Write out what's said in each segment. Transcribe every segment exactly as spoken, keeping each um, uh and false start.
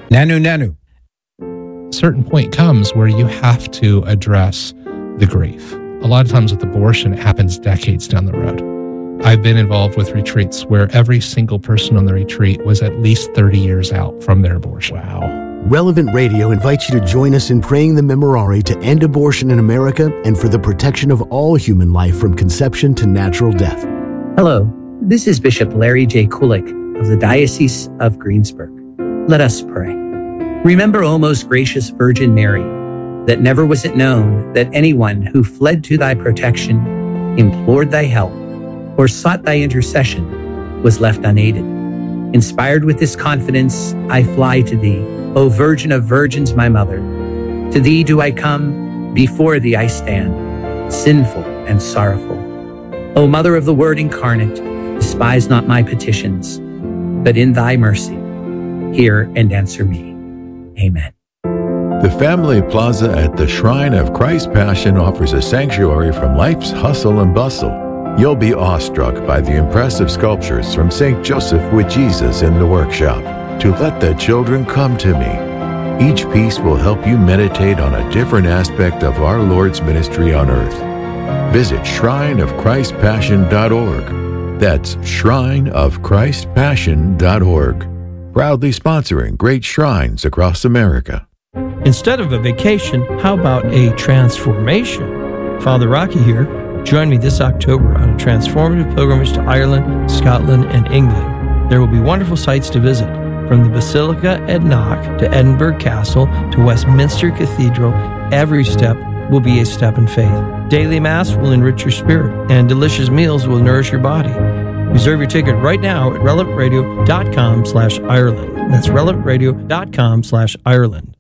Nanu, nanu. A certain point comes where you have to address the grief. A lot of times with abortion, it happens decades down the road. I've been involved with retreats where every single person on the retreat was at least thirty years out from their abortion. Wow. Relevant Radio invites you to join us in praying the Memorare to end abortion in America and for the protection of all human life from conception to natural death. Hello, this is Bishop Larry J. Kulik of the Diocese of Greensburg. Let us pray. Remember, O most gracious Virgin Mary, that never was it known that anyone who fled to thy protection, implored thy help, or sought thy intercession was left unaided. Inspired with this confidence, I fly to thee, O Virgin of Virgins, my mother. To thee do I come, before thee I stand, sinful and sorrowful. O Mother of the Word incarnate, despise not my petitions, but in thy mercy, hear and answer me. Amen. The Family Plaza at the Shrine of Christ Passion offers a sanctuary from life's hustle and bustle. You'll be awestruck by the impressive sculptures from Saint Joseph with Jesus in the workshop, To Let the Children Come to Me. Each piece will help you meditate on a different aspect of our Lord's ministry on earth. Visit shrine of christ passion dot org. That's shrine of christ passion dot org. Proudly sponsoring great shrines across America. Instead of a vacation, how about a transformation? Father Rocky here. Join me this October on a transformative pilgrimage to Ireland, Scotland, and England. There will be wonderful sights to visit, from the Basilica at Knock to Edinburgh Castle to Westminster Cathedral. Every step will be a step in faith. Daily Mass will enrich your spirit, and delicious meals will nourish your body. Reserve your ticket right now at relevant radio dot com slash Ireland. That's relevant radio dot com slash Ireland.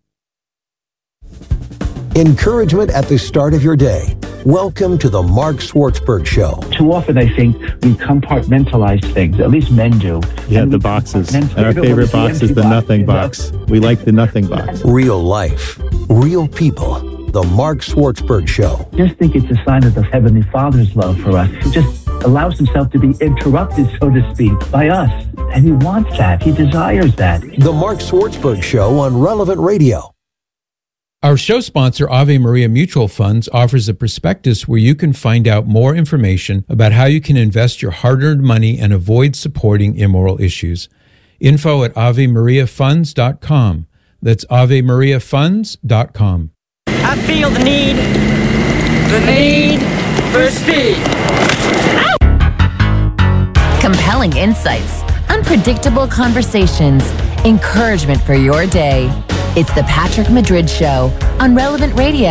Encouragement at the start of your day. Welcome to the Mark Swartzberg Show. Too often, I think we compartmentalize things. At least men do. Yeah, the boxes. And our favorite box is the nothing box. We like the nothing box. Real life, real people. The Mark Swartzberg Show. I just think it's a sign of the Heavenly Father's love for us. He just allows himself to be interrupted, so to speak, by us. And he wants that. He desires that. The Mark Swartzberg Show on Relevant Radio. Our show sponsor, Ave Maria Mutual Funds, offers a prospectus where you can find out more information about how you can invest your hard-earned money and avoid supporting immoral issues. Info at ave maria funds dot com. That's ave maria funds dot com. I feel the need, the need for speed. Compelling insights, unpredictable conversations, encouragement for your day. It's the Patrick Madrid Show on Relevant Radio.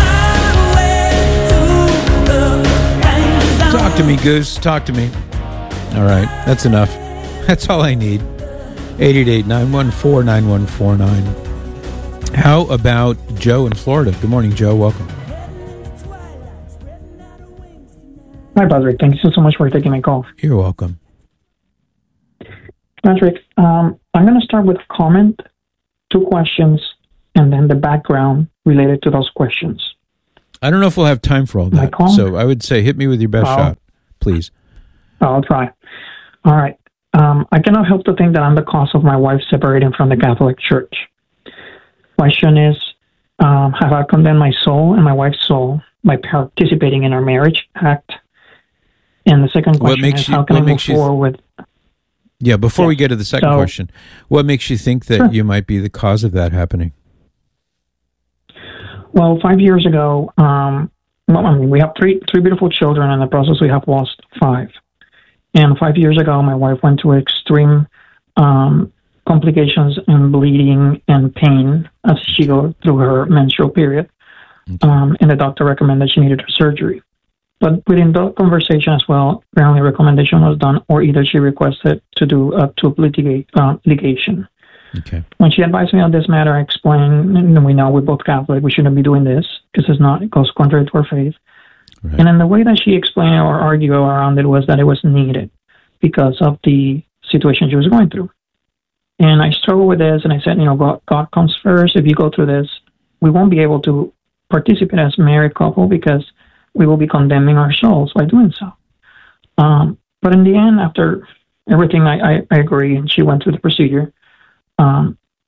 Talk to me, Goose. Talk to me. All right, that's enough. That's all I need. eight eight eight, nine one four, nine one four nine. How about Joe in Florida? Good morning, Joe. Welcome. Hi, Patrick. Thank you so much for taking my call. You're welcome. Patrick, um, I'm going to start with a comment, two questions, and then the background related to those questions. I don't know if we'll have time for all that. So I would say hit me with your best well, shot, please. I'll try. All right. Um, I cannot help to think that I'm the cause of my wife separating from the Catholic Church. Question is, um, have I condemned my soul and my wife's soul by participating in our marriage act? And the second question is, you, how can I move forward with... Yeah, before yeah. we get to the second so, question, what makes you think that sure. you might be the cause of that happening? Well, five years ago, um, well, I mean, we have three three beautiful children. In the process, we have lost five. And five years ago, my wife went to extreme um, complications and bleeding and pain as she goes through her menstrual period. Okay. Um, and the doctor recommended she needed surgery. But within the conversation as well, apparently a recommendation was done, or either she requested to do a tube litigate, uh, litigation. Okay. When she advised me on this matter, I explained, and we know we're both Catholic, we shouldn't be doing this because it's not, it goes contrary to our faith. Right. And then the way that she explained or argued around it was that it was needed because of the situation she was going through. And I struggled with this, and I said, you know, God, God comes first. If you go through this, we won't be able to participate as a married couple because we will be condemning our souls by doing so. Um, but in the end, after everything, I, I, I agree, and she went through the procedure. Um,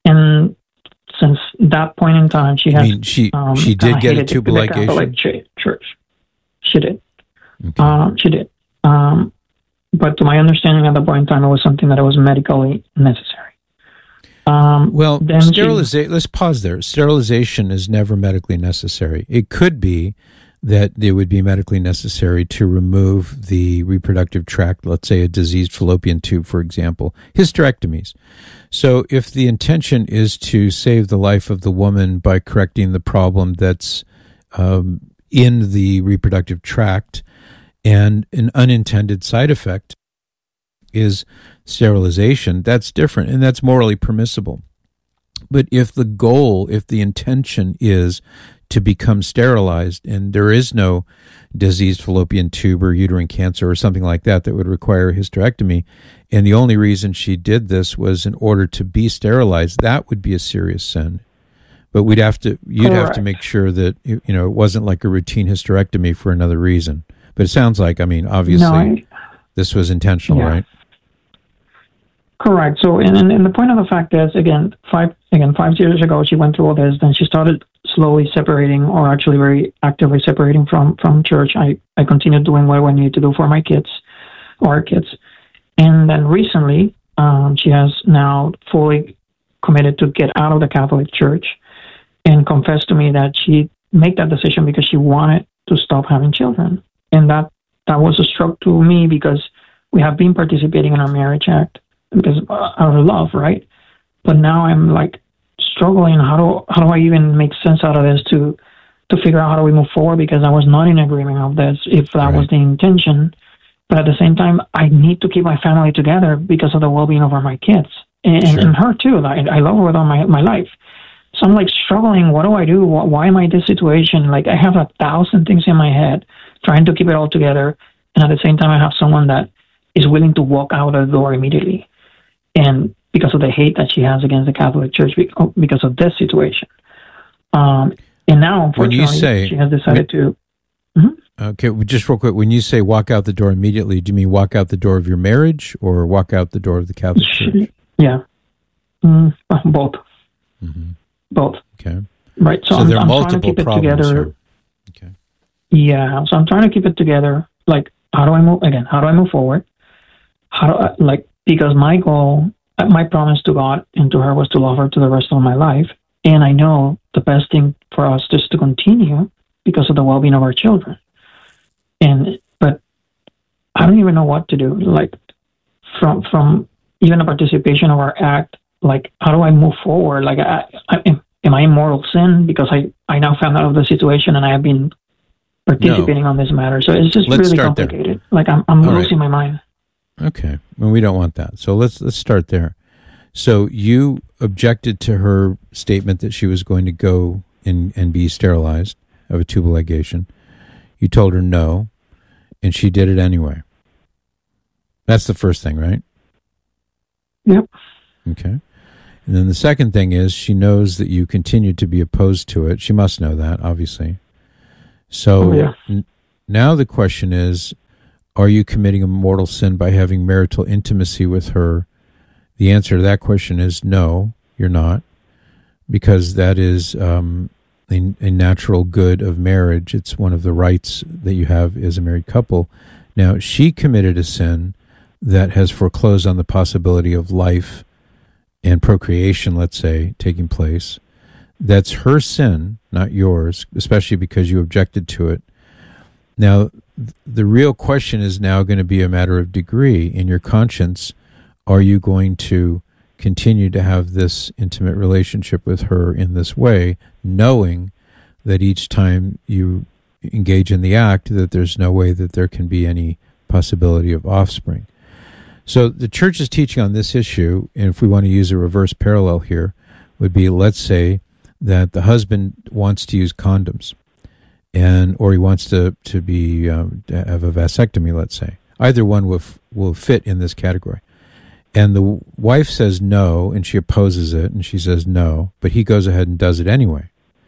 And since that point in time, she has. I mean, she um, she did get a tubal the ligation. Catholic Church. She did. Okay. Um, she did. Um, but to my understanding, at that point in time, it was something that was medically necessary. Um, well, then sterilization. Let's pause there. Sterilization is never medically necessary. It could be that it would be medically necessary to remove the reproductive tract, let's say a diseased fallopian tube, for example, hysterectomies. So if the intention is to save the life of the woman by correcting the problem that's um, in the reproductive tract, and an unintended side effect is sterilization, that's different, and that's morally permissible. But if the goal, if the intention is to become sterilized, and there is no diseased fallopian tube or uterine cancer or something like that that would require a hysterectomy, and the only reason she did this was in order to be sterilized, that would be a serious sin. But we'd have to, you'd Correct. have to make sure that, you know, it wasn't like a routine hysterectomy for another reason. But it sounds like, I mean, obviously, No, I- this was intentional, Yeah. right? Correct. So, and, and and the point of the fact is, again, five again five years ago, she went through all this. Then she started slowly separating, or actually very actively separating from from church. I I continued doing what I needed to do for my kids, or our kids, and then recently, um, she has now fully committed to get out of the Catholic Church, and confessed to me that she made that decision because she wanted to stop having children, and that that was a stroke to me because we have been participating in our Marriage Act. Because uh, out of love, right? But now I'm like struggling. How do how do I even make sense out of this to to figure out how do we move forward? Because I was not in agreement of this if that Right. was the intention. But at the same time, I need to keep my family together because of the well-being of my kids and, Sure. and her too. I, I love her with all my my life. So I'm like struggling. What do I do? Why, why am I in this situation? Like I have a thousand things in my head, trying to keep it all together, and at the same time, I have someone that is willing to walk out the door immediately. And because of the hate that she has against the Catholic Church because of this situation. Um, and now, unfortunately, When you say- she has decided to... Mhm. Okay, well, just real quick, when you say walk out the door immediately, do you mean walk out the door of your marriage or walk out the door of the Catholic Church? Yeah. Mm, both. Mm-hmm. Both. Okay. Right. So, So I'm, there are I'm trying to multiple keep it problems together. here. Okay. Yeah. So I'm trying to keep it together. Like, how do I move, again, how do I move forward? How do I, like, because my goal, my promise to God and to her was to love her to the rest of my life. And I know the best thing for us is to continue because of the well-being of our children. And, but I don't even know what to do. Like from, from even the participation of our act, like, how do I move forward? Like, I, I, am I in mortal sin? Because I, I now found out of the situation and I have been participating No. on this matter. So it's just Let's really start there. complicated. Like I'm, I'm All right. losing my mind. Okay. Well, we don't want that. So let's let's start there. So you objected to her statement that she was going to go and, and be sterilized of a tubal ligation. You told her no, and she did it anyway. That's the first thing, right? Yep. Okay. And then the second thing is she knows that you continue to be opposed to it. She must know that, obviously. So Oh, yeah. n- now the question is, are you committing a mortal sin by having marital intimacy with her? The answer to that question is no, you're not, because that is um, a, a natural good of marriage. It's one of the rights that you have as a married couple. Now, she committed a sin that has foreclosed on the possibility of life and procreation, let's say, taking place. That's her sin, not yours, especially because you objected to it. Now, th- the real question is now going to be a matter of degree. In your conscience, are you going to continue to have this intimate relationship with her in this way, knowing that each time you engage in the act, that there's no way that there can be any possibility of offspring? So the church's teaching on this issue, and if we want to use a reverse parallel here, would be, let's say that the husband wants to use condoms, and or he wants to to be um, to have a vasectomy, let's say. Either one will f- will fit in this category. And the wife says no, and she opposes it, and she says no, but he goes ahead and does it anyway.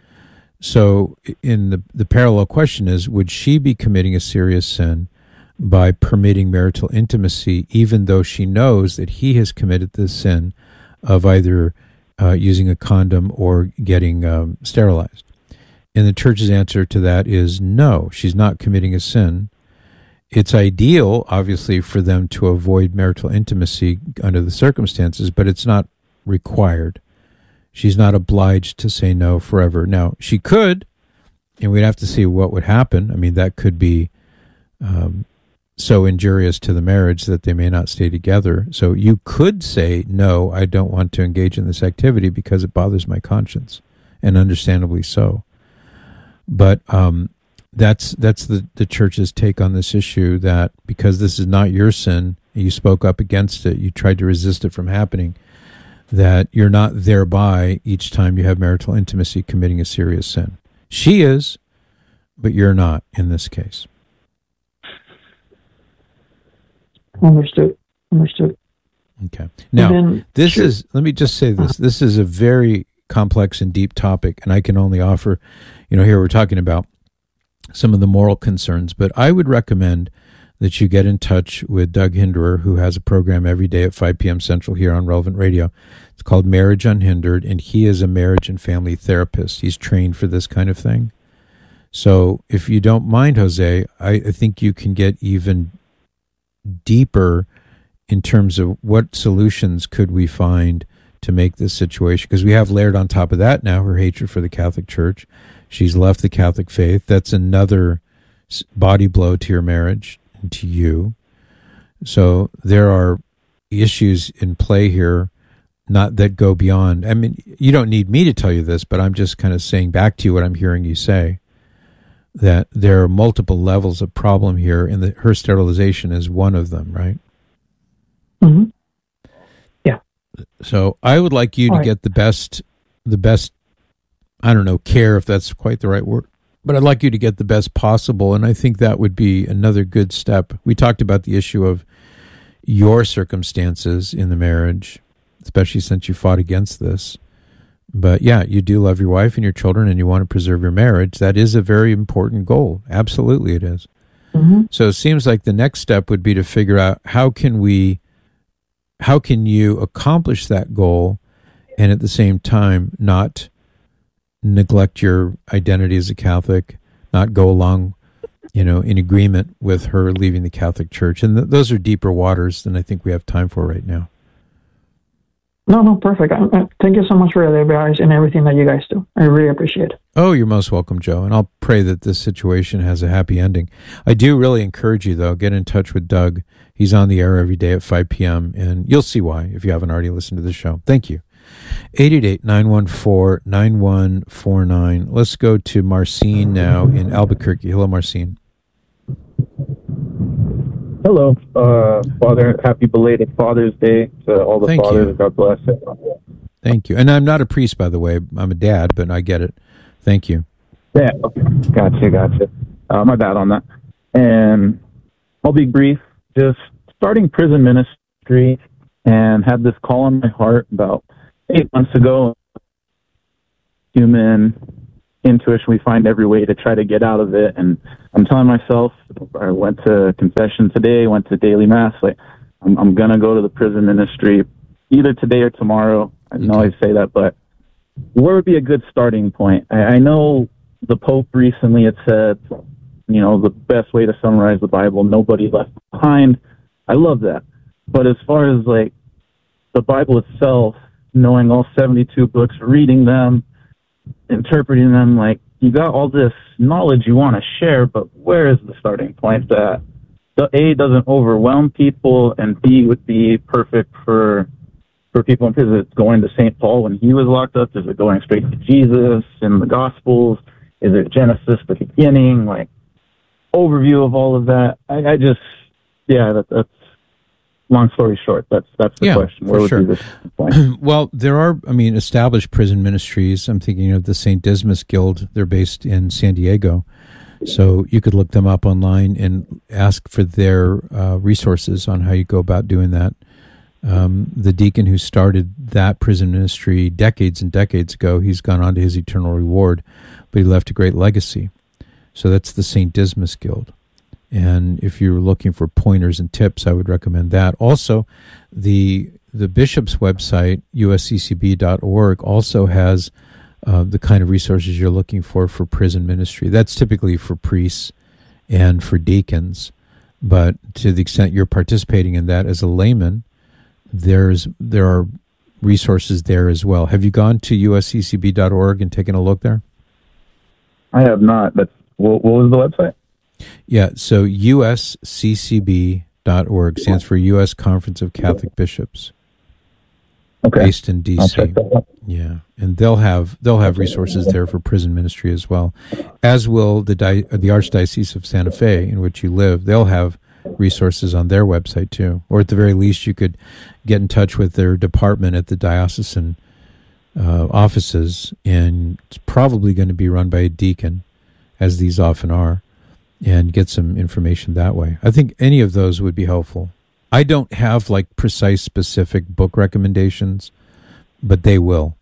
So in the the parallel question is, would she be committing a serious sin by permitting marital intimacy, even though she knows that he has committed the sin of either uh, using a condom or getting um, sterilized. And the church's answer to that is no, she's not committing a sin. It's ideal, obviously, for them to avoid marital intimacy under the circumstances, but it's not required. She's not obliged to say no forever. Now, she could, and we'd have to see what would happen. I mean, that could be um, so injurious to the marriage that they may not stay together. So you could say, no, I don't want to engage in this activity because it bothers my conscience, and understandably so. But um, that's that's the, the church's take on this issue, that because this is not your sin, you spoke up against it, you tried to resist it from happening, that you're not thereby, each time you have marital intimacy, committing a serious sin. She is, but you're not in this case. Understood. Understood. Okay. Now, then, this sure. is, let me just say this, this is a very complex and deep topic, and I can only offer, you know, here we're talking about some of the moral concerns, but I would recommend that you get in touch with Doug Hinderer, who has a program every day at five p.m. Central here on Relevant Radio. It's called Marriage Unhindered, and he is a marriage and family therapist. He's trained for this kind of thing. So if you don't mind, Jose, I, I think you can get even deeper in terms of what solutions could we find to make this situation, because we have layered on top of that now her hatred for the Catholic Church. She's left the Catholic faith. That's another body blow to your marriage and to you. So there are issues in play here, not that go beyond. I mean, you don't need me to tell you this, but I'm just kind of saying back to you what I'm hearing you say, that there are multiple levels of problem here, and that her sterilization is one of them, right? Mm-hmm. Yeah. So I would like you All to right. get the best, the best, I don't know, care, if that's quite the right word, but I'd like you to get the best possible, and I think that would be another good step. We talked about the issue of your circumstances in the marriage, especially since you fought against this. But yeah, you do love your wife and your children, and you want to preserve your marriage. That is a very important goal. Absolutely it is. Mm-hmm. So it seems like the next step would be to figure out how can we, how can you accomplish that goal and at the same time not neglect your identity as a Catholic, not go along, you know, in agreement with her leaving the Catholic Church. And th- those are deeper waters than I think we have time for right now. No, no, perfect. I, I, thank you so much for your advice and everything that you guys do. I really appreciate it. Oh, you're most welcome, Joe. And I'll pray that this situation has a happy ending. I do really encourage you, though, get in touch with Doug. He's on the air every day at five p.m., and you'll see why if you haven't already listened to the show. Thank you. eight eight eight, nine one four, nine one four nine. Let's go to Marcine now in Albuquerque. Hello, Marcine. Hello, uh, Father. Happy belated Father's Day to all the Thank fathers. you. God bless it. Thank you. And I'm not a priest, by the way. I'm a dad, but I get it. Thank you. Yeah, okay. Gotcha, gotcha. Uh, my bad on that. And I'll be brief. Just starting prison ministry, and had this call on my heart about eight months ago. Human intuition, we find every way to try to get out of it. And I'm telling myself, I went to confession today, went to daily mass, like I'm, I'm going to go to the prison ministry either today or tomorrow. I know I say that, but where would be a good starting point? I, I know the Pope recently had said, you know, the best way to summarize the Bible, nobody left behind. I love that. But as far as like the Bible itself, knowing all seventy-two books, reading them, interpreting them, like you got all this knowledge you want to share, but where is the starting point that the A doesn't overwhelm people and B would be perfect for for people in prison? Is it going to Saint Paul when he was locked up? Is it going straight to Jesus in the Gospels? Is it Genesis, the beginning? Like overview of all of that. I, I just, yeah, that, that's long story short. That's that's the yeah, question. Where for would sure. be the point? Well, there are, I mean, established prison ministries. I'm thinking of the Saint Dismas Guild. They're based in San Diego. So you could look them up online and ask for their uh, resources on how you go about doing that. Um, the deacon who started that prison ministry decades and decades ago, he's gone on to his eternal reward, but he left a great legacy. So that's the Saint Dismas Guild. And if you're looking for pointers and tips, I would recommend that. Also, the the bishop's website, U S C C B dot org, also has uh, the kind of resources you're looking for for prison ministry. That's typically for priests and for deacons. But to the extent you're participating in that as a layman, there's there are resources there as well. Have you gone to U S C C B dot org and taken a look there? I have not, but what, what was the website? Yeah, so U S C C B dot org stands for U S Conference of Catholic Bishops. Okay. Based in D C. Yeah, and they'll have they'll have resources there for prison ministry as well, as will the di- the Archdiocese of Santa Fe, in which you live. They'll have resources on their website too, or at the very least, you could get in touch with their department at the diocesan uh, offices, and it's probably going to be run by a deacon, as these often are, and get some information that way. I think any of those would be helpful. I don't have like precise, specific book recommendations, but they will.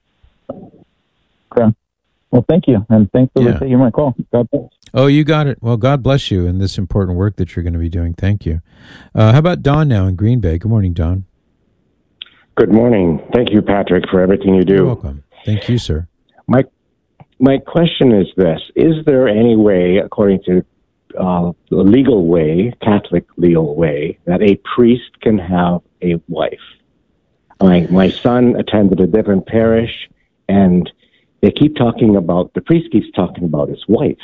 Okay. Well, thank you, and thanks for yeah. taking my call. God bless. Oh, you got it. Well, God bless you in this important work that you're going to be doing. Thank you. Uh, how about Don now in Green Bay? Good morning, Don. Good morning. Thank you, Patrick, for everything you do. You're welcome. Thank you, sir. My my question is this: is there any way, according to uh, the legal way, Catholic legal way, that a priest can have a wife? My my son attended a different parish, and they keep talking about, the priest keeps talking about his wife.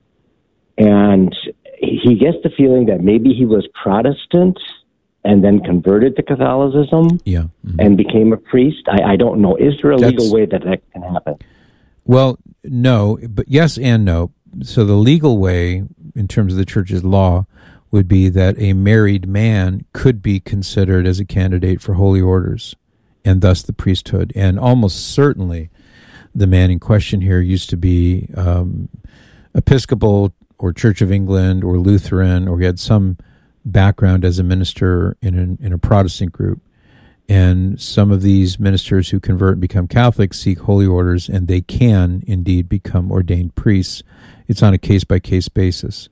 And he gets the feeling that maybe he was Protestant and then converted to Catholicism yeah. mm-hmm. and became a priest. I, I don't know. Is there a That's, legal way that that can happen? Well, no, but yes and no. So the legal way, in terms of the church's law, would be that a married man could be considered as a candidate for holy orders, and thus the priesthood. And almost certainly the man in question here used to be um, Episcopal or Church of England or Lutheran, or he had some background as a minister in an, in a Protestant group. And some of these ministers who convert and become Catholics seek holy orders, and they can indeed become ordained priests. It's on a case-by-case basis.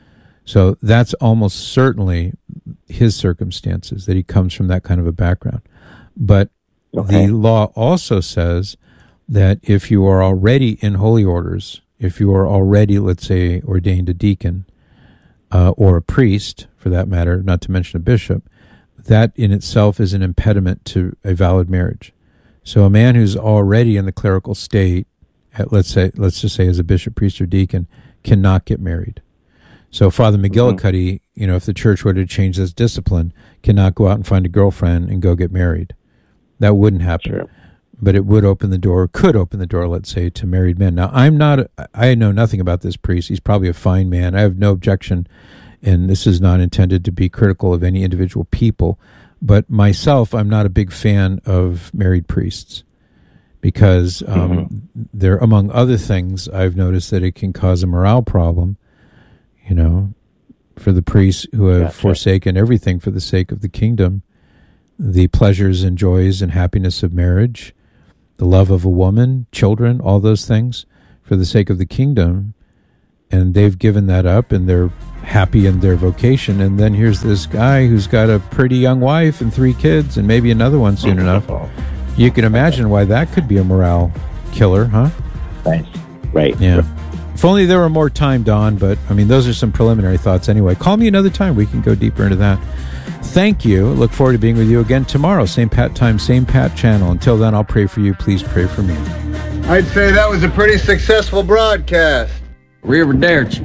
So that's almost certainly his circumstances, that he comes from that kind of a background. But okay. the law also says that if you are already in holy orders, if you are already, let's say, ordained a deacon uh, or a priest, for that matter, not to mention a bishop, that in itself is an impediment to a valid marriage. So a man who's already in the clerical state, at, let's say, let's just say as a bishop, priest, or deacon, cannot get married. So Father McGillicuddy, mm-hmm. you know, if the church were to change this discipline, cannot go out and find a girlfriend and go get married. That wouldn't happen. Sure. But it would open the door, could open the door, let's say, to married men. Now, I'm not, I know nothing about this priest. He's probably a fine man. I have no objection, and this is not intended to be critical of any individual people. But myself, I'm not a big fan of married priests because um, mm-hmm. there, among other things, I've noticed that it can cause a morale problem, you know, for the priests who have gotcha. forsaken everything for the sake of the kingdom, the pleasures and joys and happiness of marriage, the love of a woman, children, all those things for the sake of the kingdom, and they've given that up and they're happy in their vocation. And then here's this guy who's got a pretty young wife and three kids and maybe another one soon enough. You can imagine why that could be a morale killer, huh? Right. Right. Yeah. If only there were more time, Don, but I mean, those are some preliminary thoughts anyway. Call me another time. We can go deeper into that. Thank you. Look forward to being with you again tomorrow. Same Pat time, same Pat channel. Until then, I'll pray for you. Please pray for me. I'd say that was a pretty successful broadcast. Arrivederci.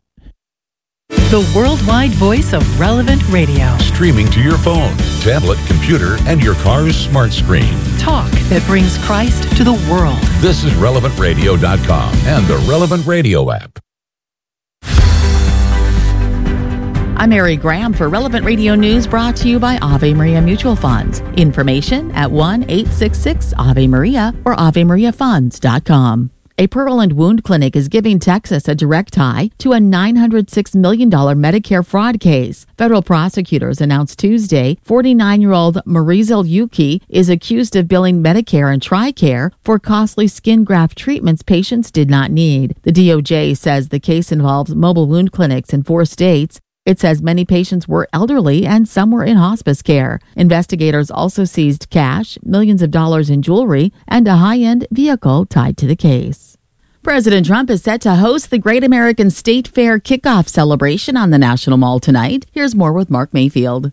The worldwide voice of Relevant Radio. Streaming to your phone, tablet, computer, and your car's smart screen. Talk that brings Christ to the world. This is relevant radio dot com and the Relevant Radio app. I'm Mary Graham for Relevant Radio News, brought to you by Ave Maria Mutual Funds. Information at one eight six six Ave Maria or ave maria funds dot com. A Pearl and Wound Clinic is giving Texas a direct tie to a nine hundred six million dollars Medicare fraud case. Federal prosecutors announced Tuesday forty-nine-year-old Marisol Yuki is accused of billing Medicare and TRICARE for costly skin graft treatments patients did not need. The D O J says the case involves mobile wound clinics in four states. It says many patients were elderly and some were in hospice care. Investigators also seized cash, millions of dollars in jewelry, and a high-end vehicle tied to the case. President Trump is set to host the Great American State Fair kickoff celebration on the National Mall tonight. Here's more with Mark Mayfield.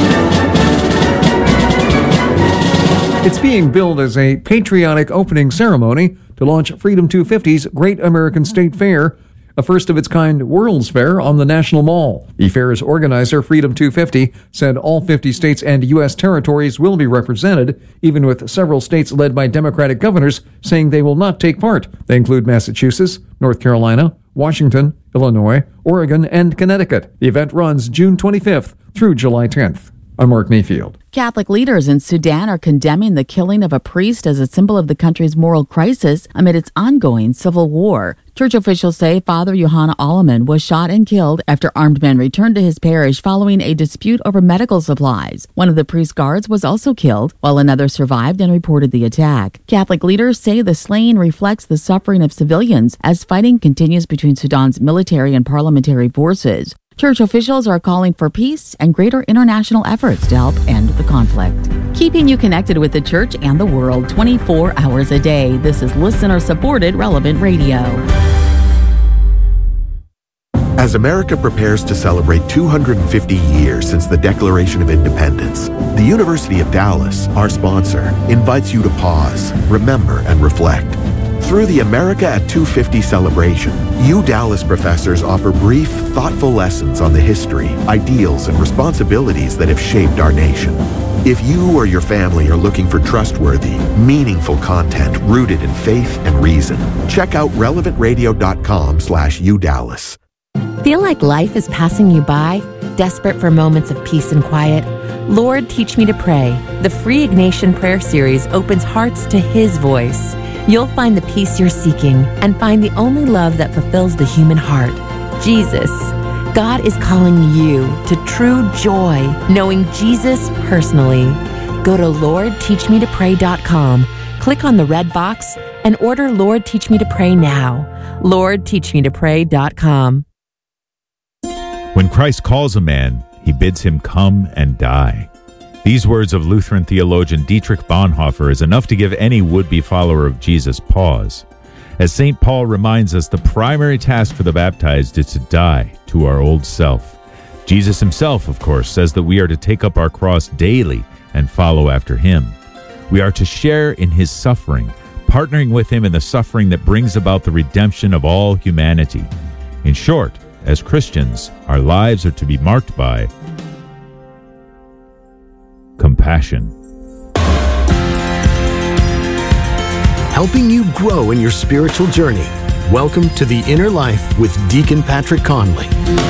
It's being billed as a patriotic opening ceremony to launch Freedom two fifty's Great American State Fair, a first-of-its-kind World's Fair on the National Mall. The fair's organizer, Freedom two fifty, said all fifty states and U S territories will be represented, even with several states led by Democratic governors saying they will not take part. They include Massachusetts, North Carolina, Washington, Illinois, Oregon, and Connecticut. The event runs June twenty-fifth through July tenth. I'm Mark Mayfield. Catholic leaders in Sudan are condemning the killing of a priest as a symbol of the country's moral crisis amid its ongoing civil war. Church officials say Father Yohanna Alleman was shot and killed after armed men returned to his parish following a dispute over medical supplies. One of the priest's guards was also killed, while another survived and reported the attack. Catholic leaders say the slaying reflects the suffering of civilians as fighting continues between Sudan's military and parliamentary forces. Church officials are calling for peace and greater international efforts to help end the conflict. Keeping you connected with the church and the world twenty-four hours a day. This is listener-supported Relevant Radio. As America prepares to celebrate two hundred fifty years since the Declaration of Independence, the University of Dallas, our sponsor, invites you to pause, remember, and reflect. Through the America at two fifty celebration, U Dallas professors offer brief, thoughtful lessons on the history, ideals, and responsibilities that have shaped our nation. If you or your family are looking for trustworthy, meaningful content rooted in faith and reason, check out relevant radio dot com slash U Dallas. Feel like life is passing you by? Desperate for moments of peace and quiet? Lord, Teach Me to Pray. The free Ignatian Prayer Series opens hearts to His voice. You'll find the peace you're seeking and find the only love that fulfills the human heart, Jesus. God is calling you to true joy, knowing Jesus personally. Go to Lord Teach Me to Pray dot com, click on the red box, and order Lord Teach Me to Pray now. Lord Teach Me to Pray dot com. When Christ calls a man, he bids him come and die. These words of Lutheran theologian Dietrich Bonhoeffer is enough to give any would-be follower of Jesus pause. As Saint Paul reminds us, the primary task for the baptized is to die to our old self. Jesus himself, of course, says that we are to take up our cross daily and follow after him. We are to share in his suffering, partnering with him in the suffering that brings about the redemption of all humanity. In short, as Christians, our lives are to be marked by compassion. Helping you grow in your spiritual journey. Welcome to The Inner Life with Deacon Patrick Conley.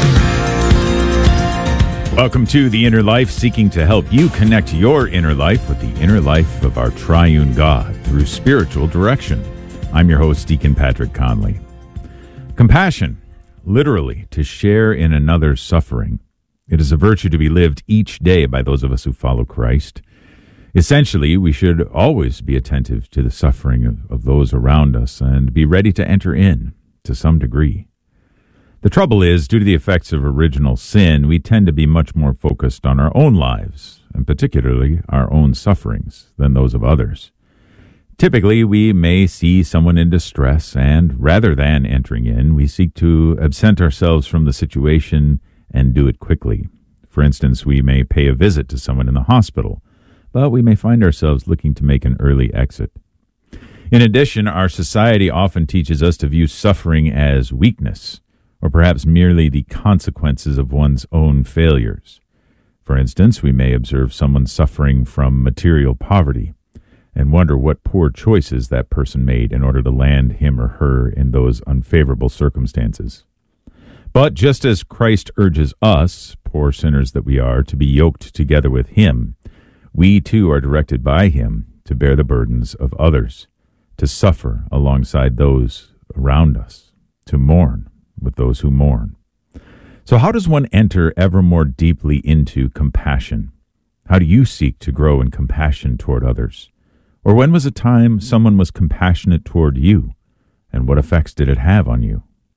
Welcome to The Inner Life, seeking to help you connect your inner life with the inner life of our triune God through spiritual direction. I'm your host, Deacon Patrick Conley. Compassion, literally, to share in another's suffering. It is a virtue to be lived each day by those of us who follow Christ. Essentially, we should always be attentive to the suffering of, of those around us and be ready to enter in to some degree. The trouble is, due to the effects of original sin, we tend to be much more focused on our own lives, and particularly our own sufferings, than those of others. Typically, we may see someone in distress, and rather than entering in, we seek to absent ourselves from the situation and do it quickly. For instance, we may pay a visit to someone in the hospital, but we may find ourselves looking to make an early exit. In addition, our society often teaches us to view suffering as weakness, or perhaps merely the consequences of one's own failures. For instance, we may observe someone suffering from material poverty and wonder what poor choices that person made in order to land him or her in those unfavorable circumstances. But just as Christ urges us, poor sinners that we are, to be yoked together with him, we too are directed by him to bear the burdens of others, to suffer alongside those around us, to mourn with those who mourn. So how does one enter ever more deeply into compassion? How do you seek to grow in compassion toward others? Or when was a time someone was compassionate toward you, and what effects did it have on you?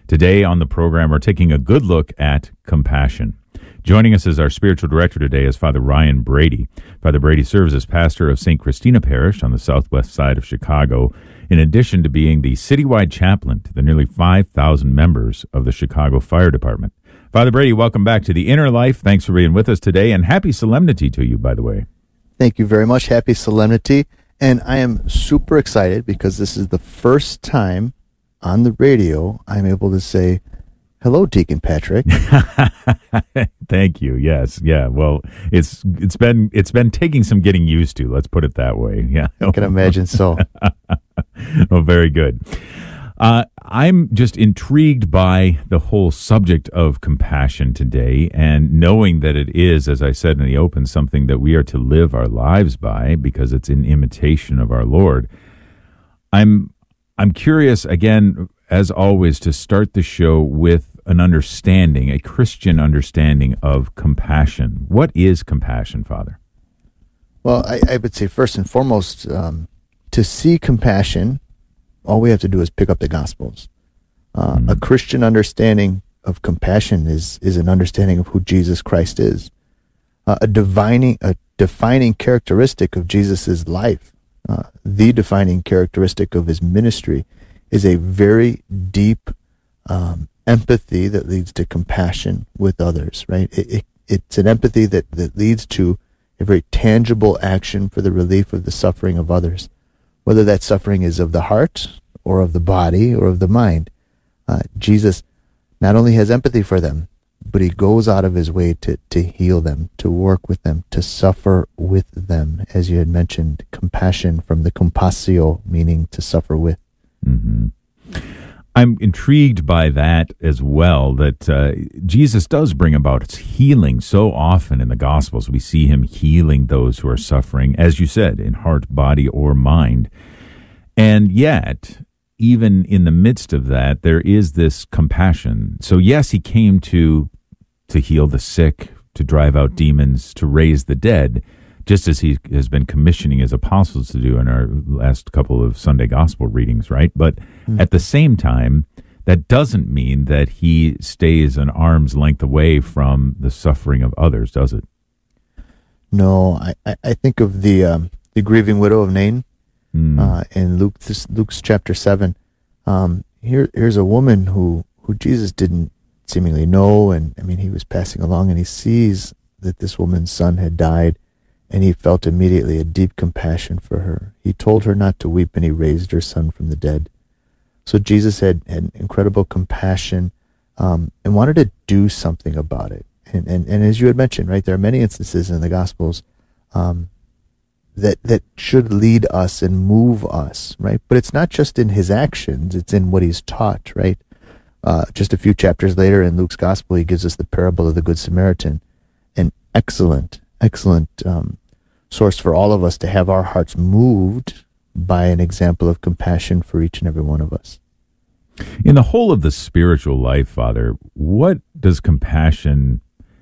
Today on the program, we're taking a good look at compassion. Joining us as our spiritual director today is Father Ryan Brady. Father Brady serves as pastor of Saint Christina Parish on the southwest side of Chicago, in addition to being the citywide chaplain to the nearly five thousand members of the Chicago Fire Department. Father Brady, welcome back to The Inner Life. Thanks for being with us today, and happy solemnity to you, by the way. Thank you very much. Happy solemnity. And I am super excited because this is the first time on the radio I'm able to say, hello, Deacon Patrick. Thank you. Yes. Yeah. Well, it's it's been it's been taking some getting used to. Let's put it that way. Yeah. I can imagine so. Well, very good. Uh, I'm just intrigued by the whole subject of compassion today, and knowing that it is, as I said in the open, something that we are to live our lives by because it's in imitation of our Lord. I'm I'm curious again, as always, to start the show with an understanding, a Christian understanding of compassion. What is compassion, Father? Well, I, I would say first and foremost, um, to see compassion, all we have to do is pick up the Gospels. Uh, mm-hmm. A Christian understanding of compassion is is an understanding of who Jesus Christ is. Uh, a defining a defining characteristic of Jesus's life, uh, the defining characteristic of his ministry, is a very deep um, empathy that leads to compassion with others, right? It, it, it's an empathy that, that leads to a very tangible action for the relief of the suffering of others, whether that suffering is of the heart or of the body or of the mind. Uh, Jesus not only has empathy for them, but he goes out of his way to, to heal them, to work with them, to suffer with them. As you had mentioned, compassion from the compassio, meaning to suffer with. Mm-hmm. I'm intrigued by that as well, that uh, Jesus does bring about healing so often in the Gospels. We see him healing those who are suffering, as you said, in heart, body, or mind. And yet, even in the midst of that, there is this compassion. So yes, he came to to heal the sick, to drive out demons, to raise the dead, just as he has been commissioning his apostles to do in our last couple of Sunday gospel readings, right? But mm-hmm. at the same time, that doesn't mean that he stays an arm's length away from the suffering of others, does it? No, I, I think of the um, the grieving widow of Nain mm. uh, in Luke this, Luke's chapter seven. Um, here, here's a woman who, who Jesus didn't seemingly know, and I mean, he was passing along, and he sees that this woman's son had died. And he felt immediately a deep compassion for her. He told her not to weep, and he raised her son from the dead. So Jesus had, had incredible compassion um, and wanted to do something about it. And, and and as you had mentioned, right, there are many instances in the Gospels um, that that should lead us and move us, right? But it's not just in his actions; it's in what he's taught, right? Uh, just a few chapters later in Luke's Gospel, he gives us the parable of the Good Samaritan, an excellent, excellent um, source for all of us to have our hearts moved by an example of compassion for each and every one of us. In the whole of the spiritual life, Father, what does compassion,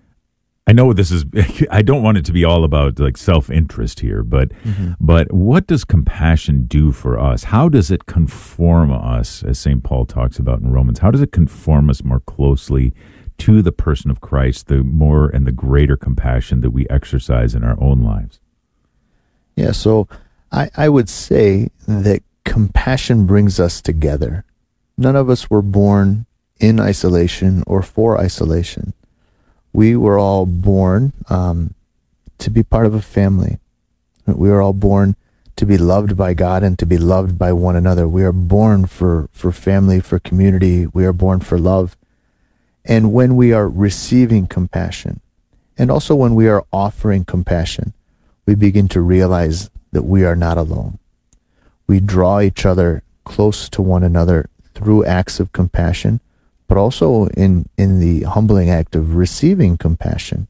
I know this is, I don't want it to be all about like self-interest here, but mm-hmm. but what does compassion do for us? How does it conform us, as Saint Paul talks about in Romans? How does it conform us more closely to the person of Christ, the more and the greater compassion that we exercise in our own lives? Yeah, so I, I would say that compassion brings us together. None of us were born in isolation or for isolation. We were all born um, to be part of a family. We were all born to be loved by God and to be loved by one another. We are born for, for family, for community. We are born for love. And when we are receiving compassion, and also when we are offering compassion, we begin to realize that we are not alone. We draw each other close to one another through acts of compassion, but also in, in the humbling act of receiving compassion.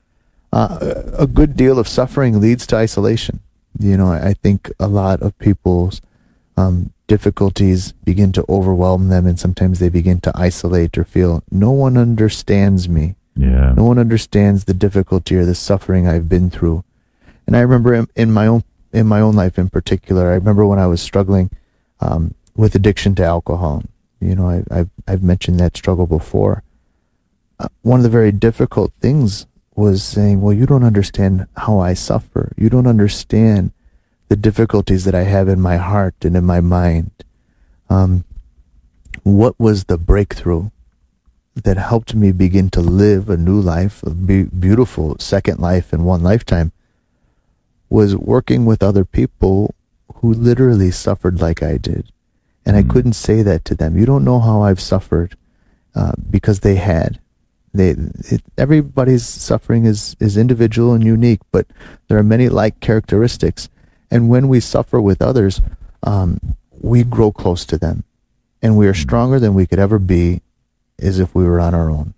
Uh, a good deal of suffering leads to isolation. You know, I think a lot of people's um, difficulties begin to overwhelm them, and sometimes they begin to isolate or feel, no one understands me. Yeah. No one understands the difficulty or the suffering I've been through. And I remember in, in my own in my own life in particular, I remember when I was struggling um, with addiction to alcohol. You know, I, I've, I've mentioned that struggle before. Uh, one of the very difficult things was saying, well, you don't understand how I suffer. You don't understand the difficulties that I have in my heart and in my mind. Um, what was the breakthrough that helped me begin to live a new life, a be- beautiful second life in one lifetime, was working with other people who literally suffered like I did. And mm-hmm. I couldn't say that to them. You don't know how I've suffered, uh, because they had. They, it, everybody's suffering is, is individual and unique, but there are many like characteristics. And when we suffer with others, um, we grow close to them. And we are stronger than we could ever be as if we were on our own.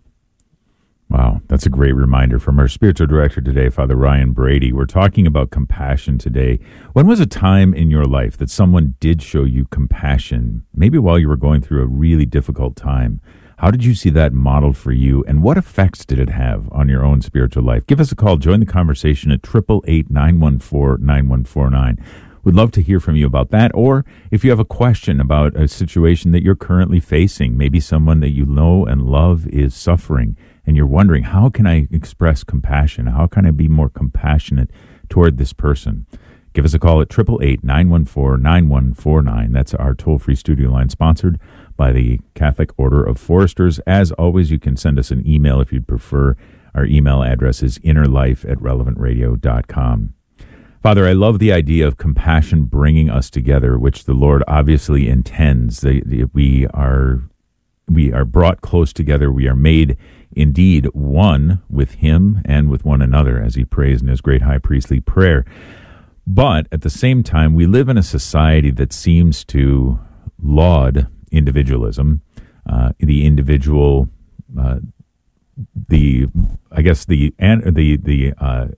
Wow, that's a great reminder from our spiritual director today, Father Ryan Brady. We're talking about compassion today. When was a time in your life that someone did show you compassion, maybe while you were going through a really difficult time? How did you see that modeled for you, and what effects did it have on your own spiritual life? Give us a call. Join the conversation at eight eight eight, nine one four, nine one four nine. We'd love to hear from you about that, or if you have a question about a situation that you're currently facing, maybe someone that you know and love is suffering, and you're wondering, how can I express compassion? How can I be more compassionate toward this person? Give us a call at eight eight eight, nine one four, nine one four nine. That's our toll-free studio line, sponsored by the Catholic Order of Foresters. As always, you can send us an email if you'd prefer. Our email address is innerlife at relevant radio dot com. Father, I love the idea of compassion bringing us together, which the Lord obviously intends. The, the, we are we are brought close together. We are made indeed one with Him and with one another, as He prays in His great high priestly prayer. But at the same time, we live in a society that seems to laud individualism, uh, the individual, uh, the I guess the the the uh,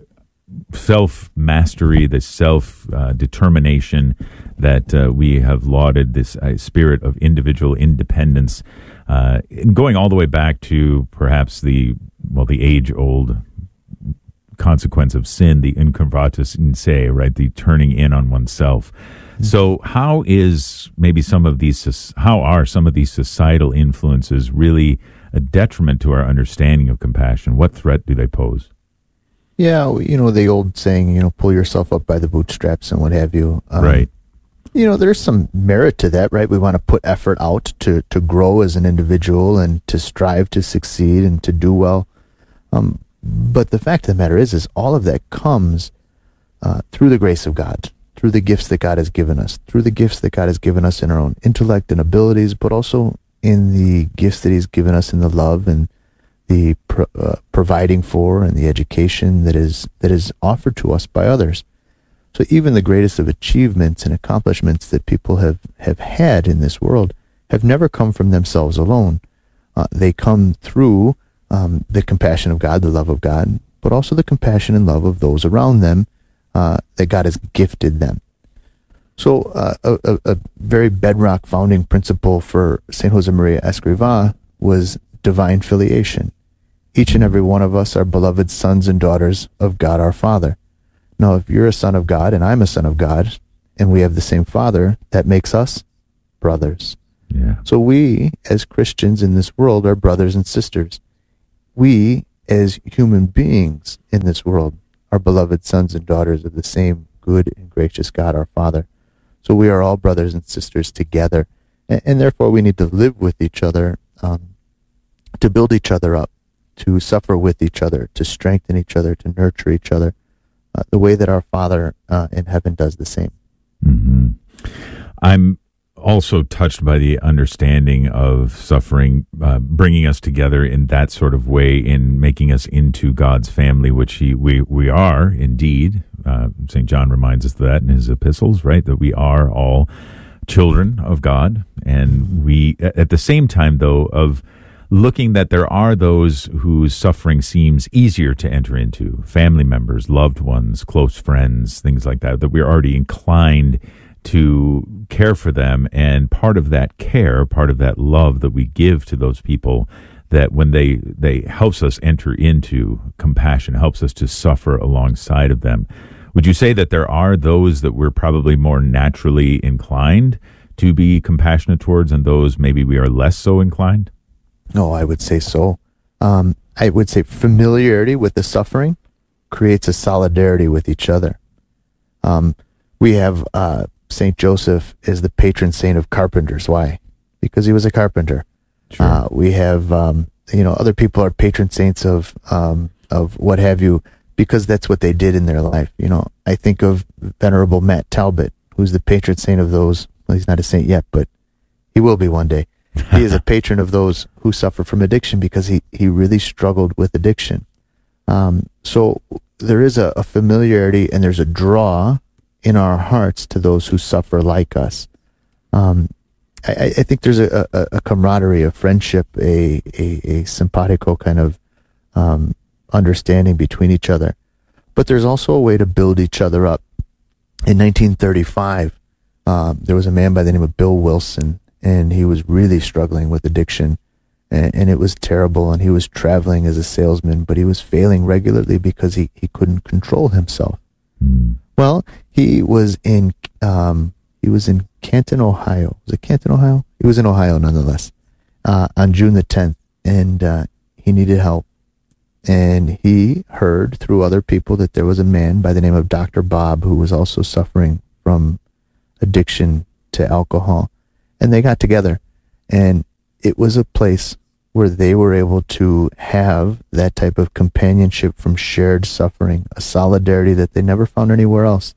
self mastery, the self uh, determination that uh, we have lauded, this uh, spirit of individual independence, uh, going all the way back to perhaps the well the age old consequence of sin, the incurvatus in se, right, the turning in on oneself. So how is maybe some of these, how are some of these societal influences really a detriment to our understanding of compassion? What threat do they pose? Yeah, you know, the old saying, you know, pull yourself up by the bootstraps and what have you. Um, right. You know, there's some merit to that, right? We want to put effort out to, to grow as an individual and to strive to succeed and to do well. Um, but the fact of the matter is, is all of that comes uh, through the grace of God, through the gifts that God has given us, through the gifts that God has given us in our own intellect and abilities, but also in the gifts that He's given us in the love and the pro, uh, providing for and the education that is that is offered to us by others. So even the greatest of achievements and accomplishments that people have, have had in this world have never come from themselves alone. Uh, they come through um, the compassion of God, the love of God, but also the compassion and love of those around them, Uh, that God has gifted them. So uh, a, a very bedrock founding principle for Saint Josemaria Escrivá was divine filiation. Each and every one of us are beloved sons and daughters of God our Father. Now, if you're a son of God and I'm a son of God, and we have the same Father, that makes us brothers. Yeah. So we, as Christians in this world, are brothers and sisters. We, as human beings in this world, are beloved sons and daughters of the same good and gracious God, our Father. So we are all brothers and sisters together, and, and therefore we need to live with each other, um, to build each other up, to suffer with each other, to strengthen each other, to nurture each other, uh, the way that our Father uh, in heaven does the same. Mm-hmm. I'm also touched by the understanding of suffering, uh, bringing us together in that sort of way, in making us into God's family, which he, we, we are indeed. Uh, Saint John reminds us of that in his epistles, right? That we are all children of God. And we, at the same time, though, of looking that there are those whose suffering seems easier to enter into, family members, loved ones, close friends, things like that, that we're already inclined to care for them, and part of that care, part of that love that we give to those people, that when they they helps us enter into compassion, helps us to suffer alongside of them. Would you say that there are those that we're probably more naturally inclined to be compassionate towards, and those maybe we are less so inclined? No, I would say so. Um, I would say familiarity with the suffering creates a solidarity with each other. Um, we have uh, Saint Joseph is the patron saint of carpenters. Why? Because he was a carpenter. Sure. Uh, we have, um, you know, other people are patron saints of um, of what have you, because that's what they did in their life. You know, I think of Venerable Matt Talbot, who's the patron saint of those. Well, he's not a saint yet, but he will be one day. He is a patron of those who suffer from addiction because he, he really struggled with addiction. Um, so there is a, a familiarity and there's a draw in our hearts to those who suffer like us. Um, I, I think there's a, a, a camaraderie, a friendship, a, a, a simpatico kind of um, understanding between each other. But there's also a way to build each other up. In nineteen thirty-five, um, there was a man by the name of Bill Wilson, and he was really struggling with addiction, and, and it was terrible, and he was traveling as a salesman, but he was failing regularly because he, he couldn't control himself. Mm. Well, he was in um, he was in Canton, Ohio. Was it Canton, Ohio? He was in Ohio nonetheless, uh, on June the tenth, and uh, he needed help. And he heard through other people that there was a man by the name of Doctor Bob who was also suffering from addiction to alcohol. And they got together, and it was a place where they were able to have that type of companionship from shared suffering, a solidarity that they never found anywhere else.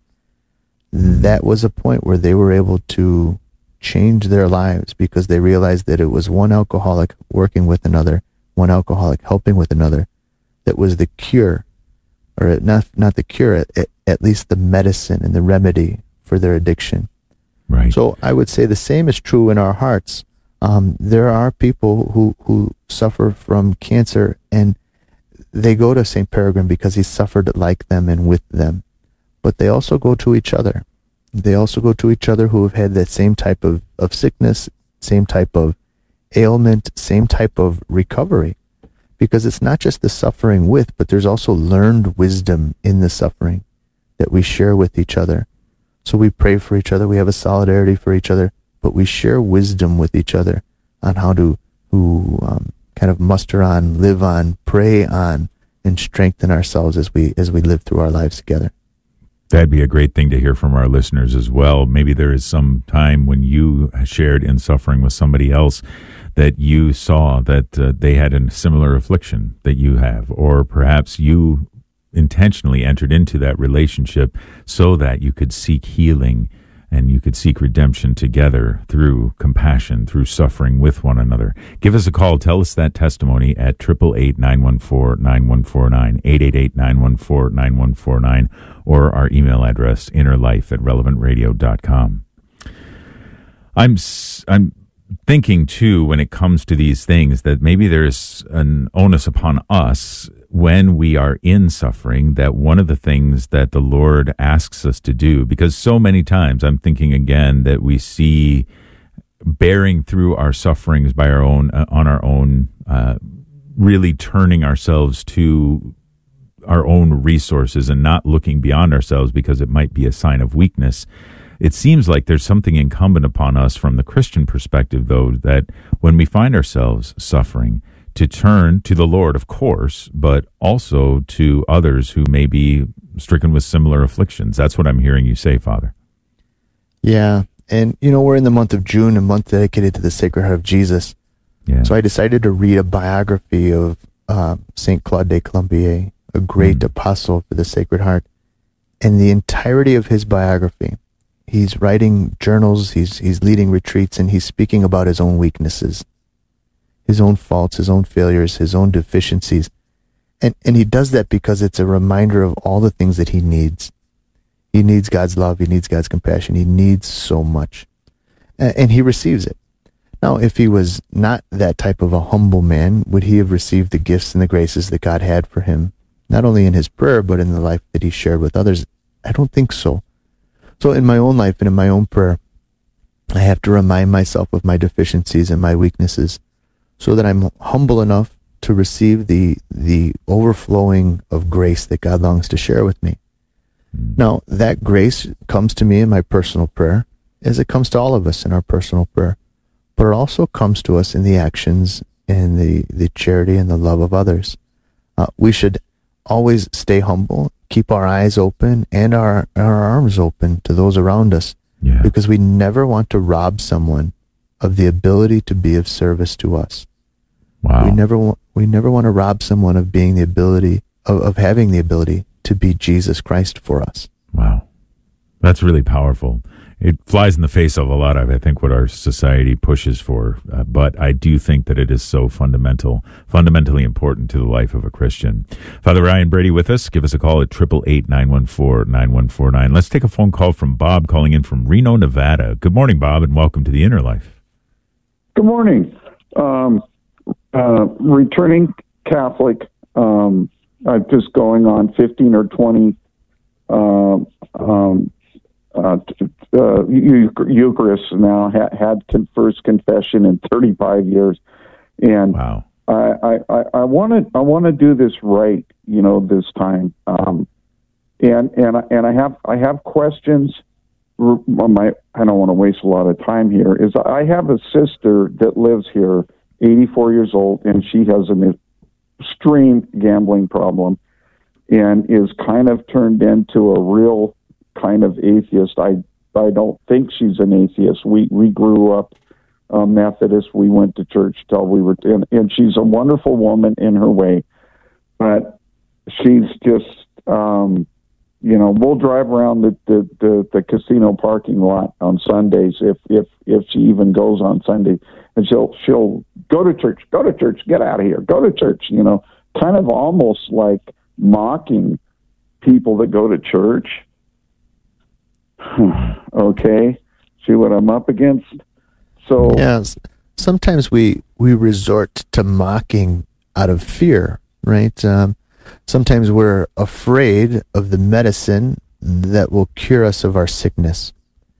That was a point where they were able to change their lives because they realized that it was one alcoholic working with another, one alcoholic helping with another, that was the cure, or not not the cure, at, at least the medicine and the remedy for their addiction. Right. So I would say the same is true in our hearts. Um, there are people who, who suffer from cancer, and they go to Saint Peregrine because he suffered like them and with them. But they also go to each other. They also go to each other who have had that same type of, of sickness, same type of ailment, same type of recovery. Because it's not just the suffering with, but there's also learned wisdom in the suffering that we share with each other. So we pray for each other, we have a solidarity for each other, but we share wisdom with each other on how to who, um, kind of muster on, live on, pray on, and strengthen ourselves as we as we live through our lives together. That'd be a great thing to hear from our listeners as well. Maybe there is some time when you shared in suffering with somebody else that you saw that uh, they had a similar affliction that you have, or perhaps you intentionally entered into that relationship so that you could seek healing and you could seek redemption together through compassion, through suffering with one another. Give us a call. Tell us that testimony at eight eight eight, nine one four, nine one four nine, eight eight eight, nine one four, nine one four nine, or our email address, innerlife at relevant radio dot com. I'm, I'm, thinking too, when it comes to these things, that maybe there's an onus upon us when we are in suffering, that one of the things that the Lord asks us to do, because so many times I'm thinking again that we see bearing through our sufferings by our own, uh, on our own, uh, really turning ourselves to our own resources and not looking beyond ourselves because it might be a sign of weakness. It seems like there's something incumbent upon us from the Christian perspective, though, that when we find ourselves suffering, to turn to the Lord, of course, but also to others who may be stricken with similar afflictions. That's what I'm hearing you say, Father. Yeah, and, you know, we're in the month of June, a month dedicated to the Sacred Heart of Jesus. Yeah. So I decided to read a biography of uh, Saint Claude de Colombier, a great mm. apostle for the Sacred Heart. And the entirety of his biography, he's writing journals, he's he's leading retreats, and he's speaking about his own weaknesses, his own faults, his own failures, his own deficiencies. And and he does that because it's a reminder of all the things that he needs. He needs God's love, he needs God's compassion, he needs so much. And, and he receives it. Now, if he was not that type of a humble man, would he have received the gifts and the graces that God had for him, not only in his prayer, but in the life that he shared with others? I don't think so. So in my own life and in my own prayer, I have to remind myself of my deficiencies and my weaknesses so that I'm humble enough to receive the the overflowing of grace that God longs to share with me. Mm. Now, that grace comes to me in my personal prayer, as it comes to all of us in our personal prayer, but it also comes to us in the actions and the, the charity and the love of others. Uh, we should always stay humble, keep our eyes open and our, our arms open to those around us, yeah. because we never want to rob someone of the ability to be of service to us. Wow. We never want, we never want to rob someone of being the ability, of, of having the ability to be Jesus Christ for us. Wow. That's really powerful. It flies in the face of a lot of, I think, what our society pushes for. Uh, but I do think that it is so fundamental, fundamentally important to the life of a Christian. Father Ryan Brady with us. Give us a call at eight eight eight, nine one four, nine one four nine. Let's take a phone call from Bob calling in from Reno, Nevada. Good morning, Bob, and welcome to the Inner Life. Good morning. Um, uh, returning Catholic, um, I'm just going on fifteen or twenty uh, um, uh, uh, Eucharist now. Ha- had con- first confession in thirty-five years, and wow. I I want to I want to do this right, you know, this time. Um, and and and I have I have questions. My I don't want to waste a lot of time here. Is I have a sister that lives here, eighty-four years old, and she has an extreme gambling problem, and is kind of turned into a real kind of atheist. I I don't think she's an atheist. We we grew up uh, Methodist. We went to church till we were, and, and she's a wonderful woman in her way, but she's just, um, you know, we'll drive around the, the, the, the casino parking lot on Sundays if if if she even goes on Sunday, and she'll she'll go to church, go to church, get out of here, go to church. You know, kind of almost like mocking people that go to church. Okay, see what I'm up against. So yes, sometimes we we resort to mocking out of fear, right? Um, sometimes we're afraid of the medicine that will cure us of our sickness,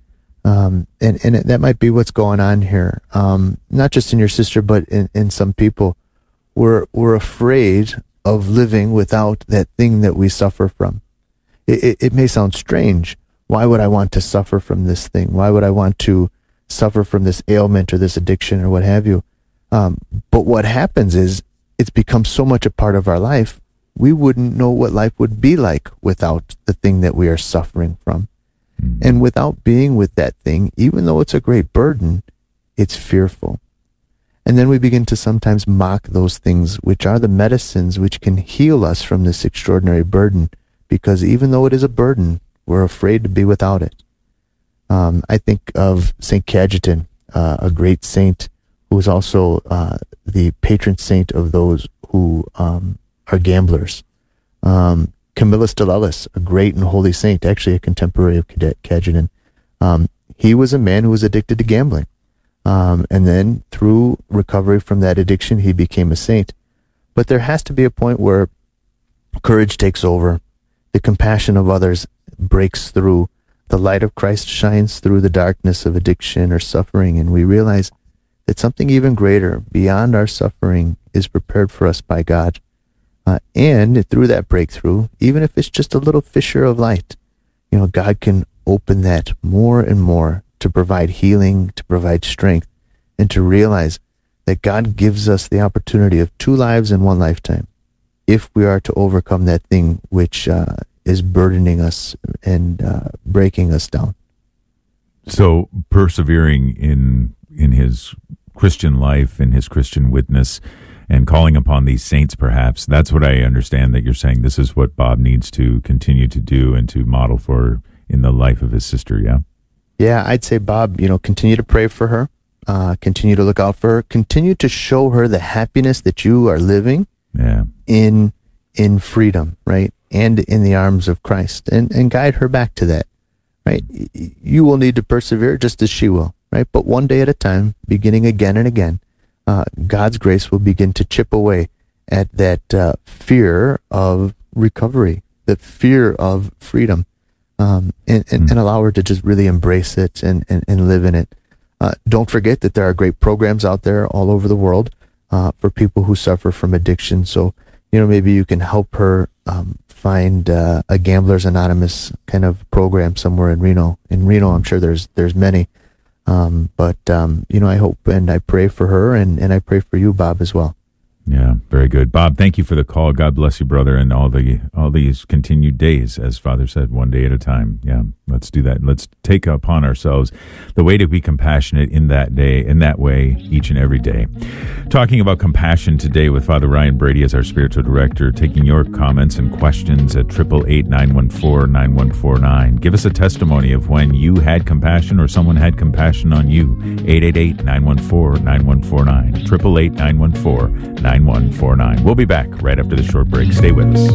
um, and and it, that might be what's going on here. Um, not just in your sister, but in, in some people, we're we're afraid of living without that thing that we suffer from. It, it, it may sound strange. Why would I want to suffer from this thing? Why would I want to suffer from this ailment or this addiction or what have you? Um, but what happens is it's become so much a part of our life, we wouldn't know what life would be like without the thing that we are suffering from. Mm-hmm. And without being with that thing, even though it's a great burden, it's fearful. And then we begin to sometimes mock those things, which are the medicines which can heal us from this extraordinary burden, because even though it is a burden, we're afraid to be without it. Um, I think of Saint Cajetan, uh, a great saint who is also uh, the patron saint of those who um, are gamblers. Um, Camillus de Lellis, a great and holy saint, actually a contemporary of Cajetan. Um, he was a man who was addicted to gambling. Um, and then through recovery from that addiction, he became a saint. But there has to be a point where courage takes over, the compassion of others breaks through, the light of Christ shines through the darkness of addiction or suffering, and we realize that something even greater beyond our suffering is prepared for us by God. Uh, and through that breakthrough, even if it's just a little fissure of light, you know, God can open that more and more to provide healing, to provide strength, and to realize that God gives us the opportunity of two lives in one lifetime if we are to overcome that thing which uh, is burdening us and uh, breaking us down. So persevering in in his Christian life, in his Christian witness, and calling upon these saints, perhaps, that's what I understand that you're saying. This is what Bob needs to continue to do and to model for in the life of his sister, yeah? Yeah, I'd say, Bob, you know, continue to pray for her, uh, continue to look out for her, continue to show her the happiness that you are living yeah. in in freedom, right? And in the arms of Christ, and, and guide her back to that, right? You will need to persevere just as she will, right? But one day at a time, beginning again and again, uh, God's grace will begin to chip away at that uh, fear of recovery, that fear of freedom, um, and, and, mm. and allow her to just really embrace it and, and, and live in it. Uh, don't forget that there are great programs out there all over the world uh, for people who suffer from addiction. So, you know, maybe you can help her um, find uh, a Gamblers Anonymous kind of program somewhere in Reno. In Reno, I'm sure there's there's many. Um, but, um, you know, I hope and I pray for her, and, and I pray for you, Bob, as well. Yeah, very good. Bob, thank you for the call. God bless you, brother, and all the all these continued days, as Father said, one day at a time. Yeah, let's do that. Let's take upon ourselves the way to be compassionate in that day, in that way, each and every day. Talking about compassion today with Father Ryan Brady as our spiritual director, taking your comments and questions at eight eight eight, nine one four, nine one four nine. Give us a testimony of when you had compassion or someone had compassion on you. eight eight eight, nine one four, nine one four nine. eight eight eight, nine one four, nine one four nine. We'll be back right after the short break. Stay with us.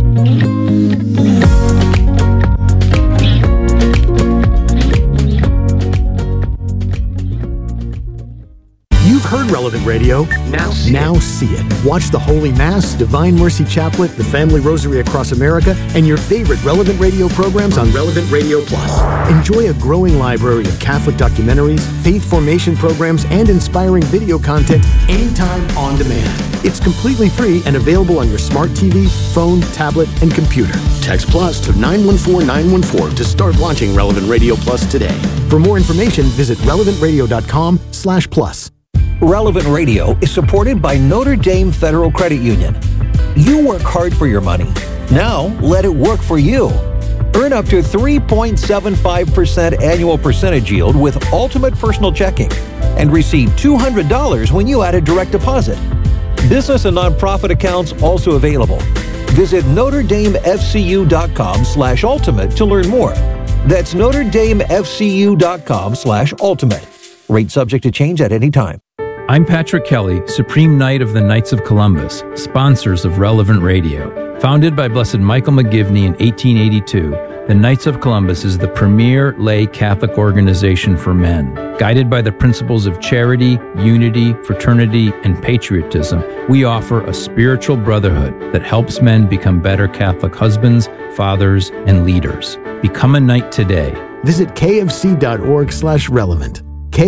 You've heard Relevant Radio. Now see, now it. see it. Watch the Holy Mass, Divine Mercy Chaplet, the Family Rosary Across America, and your favorite Relevant Radio programs on Relevant Radio Plus. Enjoy a growing library of Catholic documentaries, faith formation programs, and inspiring video content anytime on demand. It's completely free and available on your smart T V, phone, tablet, and computer. Text Plus to nine one four nine one four to start watching Relevant Radio Plus today. For more information, visit relevant radio dot com slash plus. Relevant Radio is supported by Notre Dame Federal Credit Union. You work hard for your money. Now, let it work for you. Earn up to three point seven five percent annual percentage yield with Ultimate Personal Checking and receive two hundred dollars when you add a direct deposit. Business and nonprofit accounts also available. Visit Notre Dame F C U dot com slash ultimate to learn more. That's Notre Dame F C U dot com slash ultimate. Rate subject to change at any time. I'm Patrick Kelly, Supreme Knight of the Knights of Columbus, sponsors of Relevant Radio. Founded by Blessed Michael McGivney in eighteen eighty-two, the Knights of Columbus is the premier lay Catholic organization for men. Guided by the principles of charity, unity, fraternity, and patriotism, we offer a spiritual brotherhood that helps men become better Catholic husbands, fathers, and leaders. Become a knight today. Visit kfc.org slash relevant.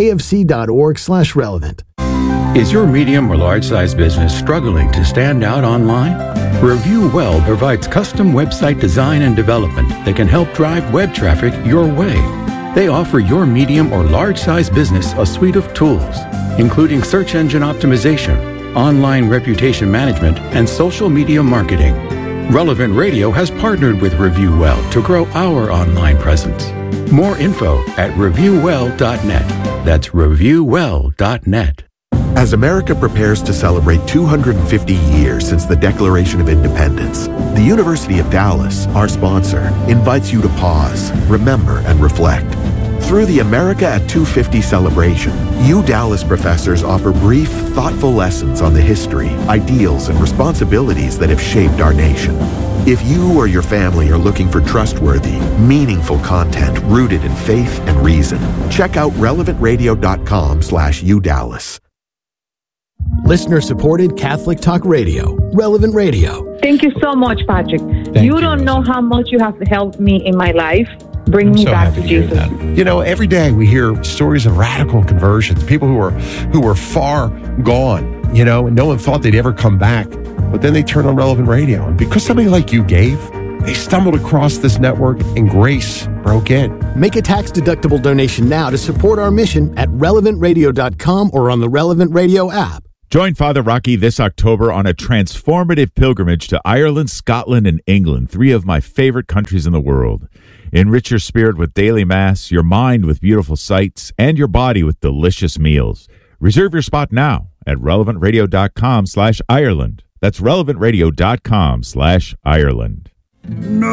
kfc.org slash relevant. Is your medium or large-size business struggling to stand out online? Review Well provides custom website design and development that can help drive web traffic your way. They offer your medium or large-size business a suite of tools, including search engine optimization, online reputation management, and social media marketing. Relevant Radio has partnered with Review Well to grow our online presence. More info at review well dot net. That's review well dot net. As America prepares to celebrate two hundred fifty years since the Declaration of Independence, the University of Dallas, our sponsor, invites you to pause, remember, and reflect. Through the America at two fifty celebration, U Dallas professors offer brief, thoughtful lessons on the history, ideals, and responsibilities that have shaped our nation. If you or your family are looking for trustworthy, meaningful content rooted in faith and reason, check out relevant radio dot com slash U Dallas. Listener-supported Catholic Talk Radio, Relevant Radio. Thank you so much, Patrick. Thank you, you don't know how much you have helped me in my life. Bring I'm me so back happy to to hear Jesus. that. You know, every day we hear stories of radical conversions, people who are who were far gone, you know, and no one thought they'd ever come back. But then they turn on Relevant Radio. And because somebody like you gave, they stumbled across this network and grace broke in. Make a tax-deductible donation now to support our mission at relevant radio dot com or on the Relevant Radio app. Join Father Rocky this October on a transformative pilgrimage to Ireland, Scotland, and England, three of my favorite countries in the world. Enrich your spirit with daily Mass, your mind with beautiful sights, and your body with delicious meals. Reserve your spot now at relevant radio dot com slash Ireland. That's relevant radio dot com slash Ireland.